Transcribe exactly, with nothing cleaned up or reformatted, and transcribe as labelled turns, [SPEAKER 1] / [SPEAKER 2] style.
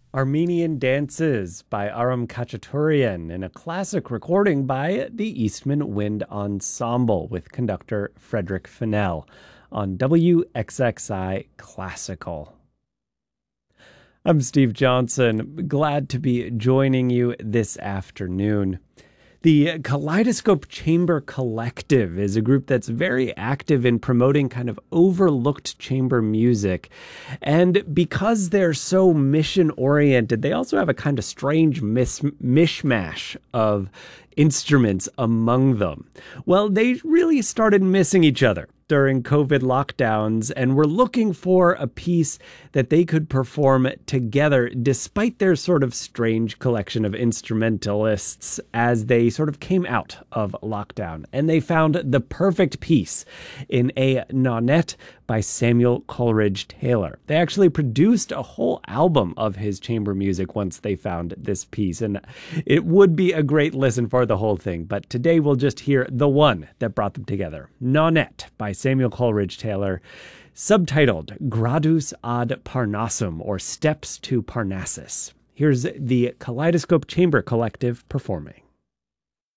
[SPEAKER 1] Armenian Dances by Aram Khachaturian, and a classic recording by the Eastman Wind Ensemble with conductor Frederick Fennell on W X X I Classical. I'm Steve Johnson, glad to be joining you this afternoon. The Kaleidoscope Chamber Collective is a group that's very active in promoting kind of overlooked chamber music. And because they're so mission-oriented, they also have a kind of strange mis- mishmash of instruments among them. Well, they really started missing each other during COVID lockdowns and were looking for a piece that they could perform together despite their sort of strange collection of instrumentalists as they sort of came out of lockdown. And they found the perfect piece in a nonet by Samuel Coleridge Taylor. They actually produced a whole album of his chamber music once they found this piece, and it would be a great listen for the whole thing. But today we'll just hear the one that brought them together, Nonet by Samuel Coleridge Taylor, subtitled Gradus ad Parnassum, or Steps to Parnassus. Here's the Kaleidoscope Chamber Collective performing.